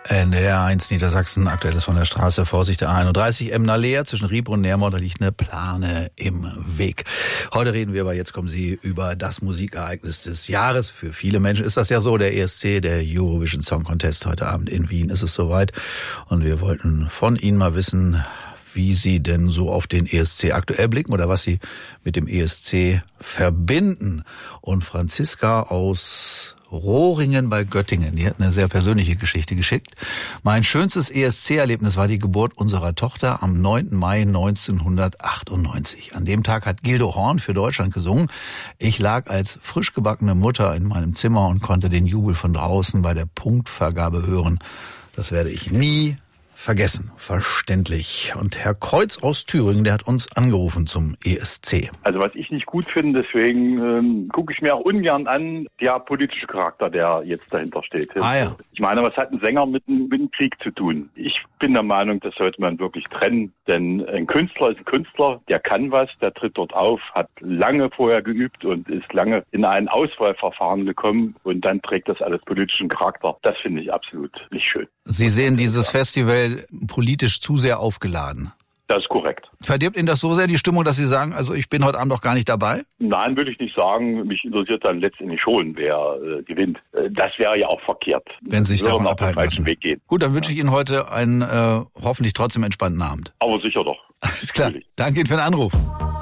NDR 1 Niedersachsen, aktuelles von der Straße, Vorsicht der 31 Emner-Leer, zwischen Rieb und Nermor, da liegt eine Plane im Weg. Heute reden wir aber, jetzt kommen Sie, über das Musikereignis des Jahres. Für viele Menschen ist das ja so, der ESC, der Eurovision Song Contest. Heute Abend in Wien ist es soweit und wir wollten von Ihnen mal wissen, wie Sie denn so auf den ESC aktuell blicken oder was Sie mit dem ESC verbinden. Und Franziska aus Rohringen bei Göttingen, die hat eine sehr persönliche Geschichte geschickt. Mein schönstes ESC-Erlebnis war die Geburt unserer Tochter am 9. Mai 1998. An dem Tag hat Gildo Horn für Deutschland gesungen. Ich lag als frisch gebackene Mutter in meinem Zimmer und konnte den Jubel von draußen bei der Punktvergabe hören. Das werde ich nie vergessen, verständlich. Und Herr Kreuz aus Thüringen, der hat uns angerufen zum ESC. Also was ich nicht gut finde, deswegen gucke ich mir auch ungern an, der politische Charakter, der jetzt dahinter steht. Ja. Ich meine, was hat ein Sänger mit einem Krieg zu tun? Ich bin der Meinung, das sollte man wirklich trennen, denn ein Künstler ist ein Künstler, der kann was, der tritt dort auf, hat lange vorher geübt und ist lange in ein Auswahlverfahren gekommen und dann trägt das alles politischen Charakter. Das finde ich absolut nicht schön. Sie sehen dieses Festival politisch zu sehr aufgeladen. Das ist korrekt. Verdirbt Ihnen das so sehr die Stimmung, dass Sie sagen, also ich bin heute Abend doch gar nicht dabei? Nein, würde ich nicht sagen. Mich interessiert dann letztendlich schon, wer gewinnt. Das wäre ja auch verkehrt. Wenn Sie sich davon auf den falschen Weg gehen. Gut, dann wünsche ich Ihnen heute einen hoffentlich trotzdem entspannten Abend. Aber sicher doch. Alles klar. Natürlich. Danke Ihnen für den Anruf.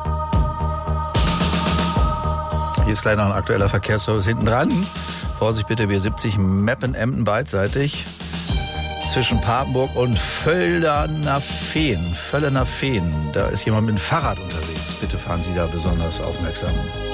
Hier ist gleich noch ein aktueller Verkehrsservice hinten dran. Vorsicht bitte, B70 Meppen-Emden beidseitig. Zwischen Papenburg und Völlener Fehn. Da ist jemand mit dem Fahrrad unterwegs. Bitte fahren Sie da besonders aufmerksam.